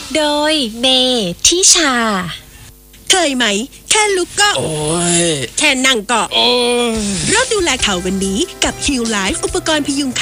โดยเบทิชาเคยไหมแค่ลุกก็โอ้ยแค่นั่งก็โอ้ยเริ่มดูแลเข่าวันนี้กับ Heal Life อุปกรณ์พยุง